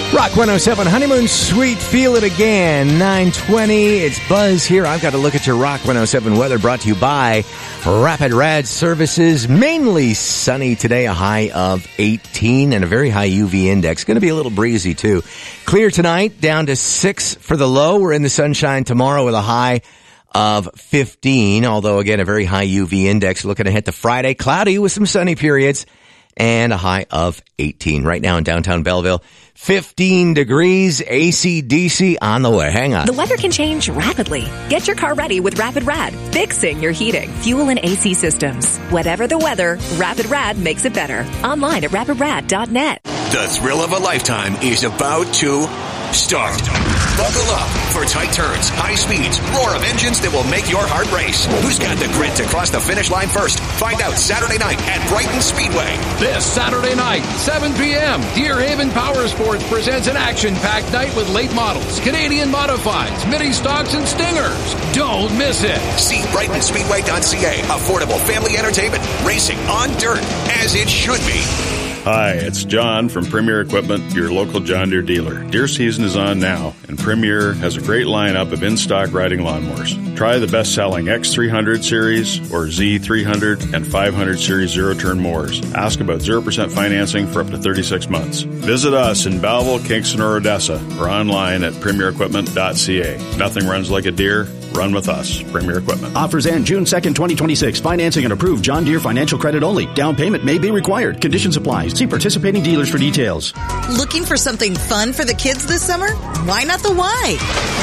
Rock 107 Honeymoon Suite, feel it again, 9:20. It's Buzz here. I've got to look at your Rock 107 weather, brought to you by Rapid Rad Services. Mainly sunny today, a high of 18 and a very high UV index. Going to be a little breezy too. Clear tonight, down to 6 for the low. We're in the sunshine tomorrow with a high of 15, although again a very high UV index. Looking ahead to Friday, cloudy with some sunny periods and a high of 18. Right now in downtown Belleville, 15 degrees, AC/DC on the way. Hang on. The weather can change rapidly. Get your car ready with Rapid Rad, fixing your heating, fuel, and AC systems. Whatever the weather, Rapid Rad makes it better. Online at rapidrad.net. The thrill of a lifetime is about to start. Buckle up for tight turns, high speeds, roar of engines that will make your heart race. Who's got the grit to cross the finish line first? Find out Saturday night at Brighton Speedway. This Saturday night, 7 p.m., Deerhaven Power Sports presents an action-packed night with late models, Canadian modifieds, mini stocks, and stingers. Don't miss it. See BrightonSpeedway.ca. Affordable family entertainment, racing on dirt, as it should be. Hi, it's John from Premier Equipment, your local John Deere dealer. Deer season is on now, and Premier has a great lineup of in-stock riding lawnmowers. Try the best-selling X300 series or Z300 and 500 series zero-turn mowers. Ask about 0% financing for up to 36 months. Visit us in Belleville, Kingston, or Odessa, or online at premierequipment.ca. Nothing runs like a Deere. Run with us. Premier Equipment. Offers end June 2nd, 2026. Financing and approved John Deere financial credit only. Down payment may be required. Conditions apply. See participating dealers for details. Looking for something fun for the kids this summer? Why not the Y?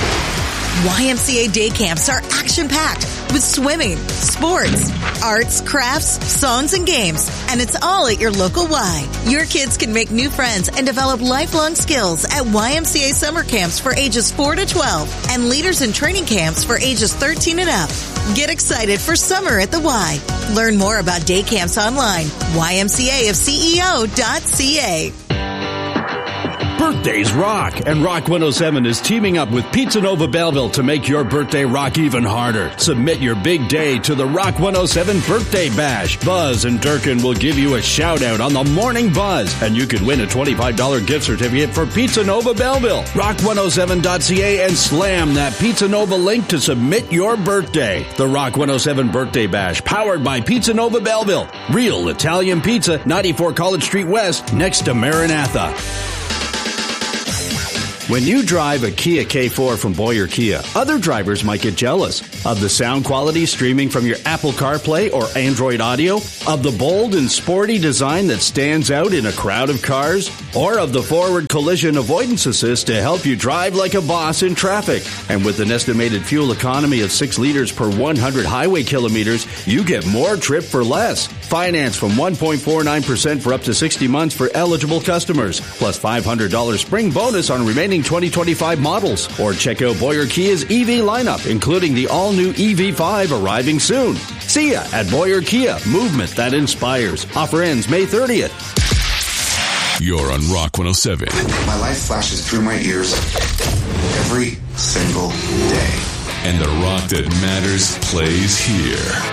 YMCA day camps are action-packed with swimming, sports, arts, crafts, songs, and games. And it's all at your local Y. Your kids can make new friends and develop lifelong skills at YMCA summer camps for ages 4 to 12 and leaders in training camps for ages 13 and up. Get excited for summer at the Y. Learn more about day camps online. YMCAofCEO.ca. Birthdays rock, and Rock 107 is teaming up with Pizza Nova Belleville to make your birthday rock even harder. Submit your big day to the Rock 107 Birthday Bash. Buzz and Durkin will give you a shout-out on the Morning Buzz, and you could win a $25 gift certificate for Pizza Nova Belleville. Rock107.ca and slam that Pizza Nova link to submit your birthday. The Rock 107 Birthday Bash, powered by Pizza Nova Belleville. Real Italian pizza, 94 College Street West, next to Maranatha. When you drive a Kia K4 from Boyer Kia, other drivers might get jealous of the sound quality streaming from your Apple CarPlay or Android Audio, of the bold and sporty design that stands out in a crowd of cars, or of the forward collision avoidance assist to help you drive like a boss in traffic. And with an estimated fuel economy of 6 liters per 100 highway kilometers, you get more trip for less. Finance from 1.49% for up to 60 months for eligible customers, plus $500 spring bonus on remaining 2025 models. Or check out Boyer Kia's EV lineup, including the all-new EV5 arriving soon. See ya at Boyer Kia, movement that inspires. Offer ends May 30th. You're on Rock 107. My life flashes through my ears every single day. And the rock that matters plays here.